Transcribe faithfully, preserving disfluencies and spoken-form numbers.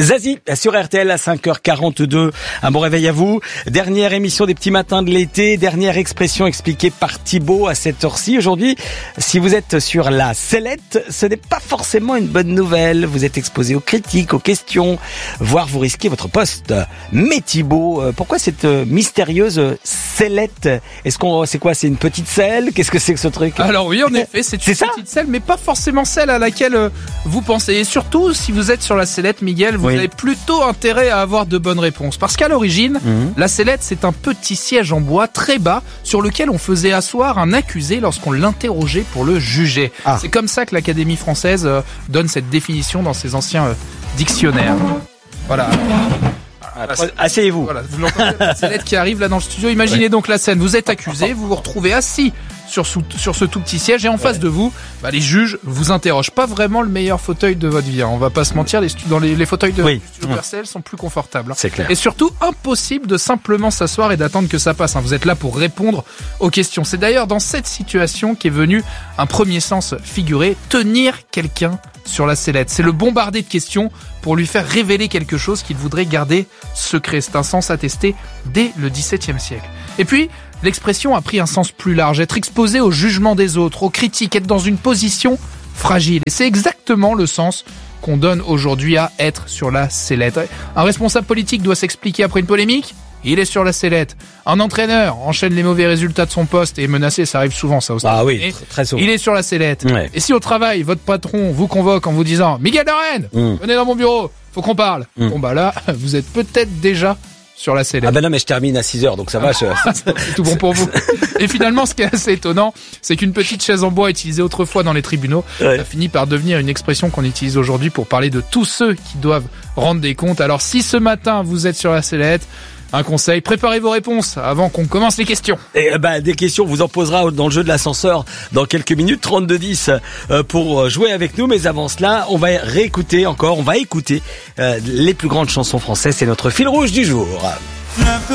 Zazie sur R T L à cinq heures quarante-deux. Un bon réveil à vous. Dernière émission des petits matins de l'été. Dernière expression expliquée par Thibaut à cette heure-ci. Aujourd'hui, si vous êtes sur la sellette, ce n'est pas forcément une bonne nouvelle. Vous êtes exposé aux critiques, aux questions, voire vous risquez votre poste. Mais Thibaut, pourquoi cette mystérieuse sellette? Est-ce qu'on, c'est quoi? C'est une petite selle? Qu'est-ce que c'est que ce truc? Alors oui, en effet, c'est une c'est petite selle, mais pas forcément celle à laquelle vous pensez. Et surtout, si vous êtes sur la sellette, Miguel, vous Oui. avez plutôt intérêt à avoir de bonnes réponses. Parce qu'à l'origine, Mmh. la sellette, c'est un petit siège en bois très bas sur lequel on faisait asseoir un accusé lorsqu'on l'interrogeait pour le juger. Ah. C'est comme ça que l'Académie française euh, donne cette définition dans ses anciens euh, dictionnaires. Voilà. Asseyez-vous. Voilà, vous l'entendez, la sellette qui arrive là dans le studio. Imaginez donc la scène. Vous êtes accusé, vous vous retrouvez assis sur, sous, sur ce tout petit siège et en face de vous, bah, les juges vous interrogent. Pas vraiment le meilleur fauteuil de votre vie. Hein. On va pas se mentir, les, stu- dans les, les fauteuils de Oui. studio P R C L sont plus confortables. Hein. C'est clair. Et surtout, impossible de simplement s'asseoir et d'attendre que ça passe. Hein. Vous êtes là pour répondre aux questions. C'est d'ailleurs dans cette situation qu'est venu un premier sens figuré, tenir quelqu'un sur la sellette. C'est le bombarder de questions pour lui faire révéler quelque chose qu'il voudrait garder secret. C'est un sens attesté dès le dix-septième siècle. Et puis, l'expression a pris un sens plus large. Être exposé au jugement des autres, aux critiques, être dans une position fragile. Et c'est exactement le sens qu'on donne aujourd'hui à être sur la sellette. Un responsable politique doit s'expliquer après une polémique. Il est sur la sellette. Un entraîneur enchaîne les mauvais résultats de son poste et est menacé, ça arrive souvent ça aussi. Ah oui, Et très, très souvent. il est sur la sellette. Ouais. Et si au travail, votre patron vous convoque en vous disant « Miguel de Rennes, Mm. venez dans mon bureau, faut qu'on parle Mm. », bon bah là, vous êtes peut-être déjà sur la sellette. Ah ben non, mais je termine à six heures, donc ça va. Je... C'est tout bon pour vous. Et finalement, ce qui est assez étonnant, c'est qu'une petite chaise en bois utilisée autrefois dans les tribunaux Ouais. a fini par devenir une expression qu'on utilise aujourd'hui pour parler de tous ceux qui doivent rendre des comptes. Alors si ce matin vous êtes sur la sellette, un conseil, préparez vos réponses avant qu'on commence les questions. Et bah, des questions, on vous en posera dans le jeu de l'ascenseur dans quelques minutes, trente-deux dix euh, pour jouer avec nous. Mais avant cela, on va réécouter encore, on va écouter euh, les plus grandes chansons françaises. C'est notre fil rouge du jour.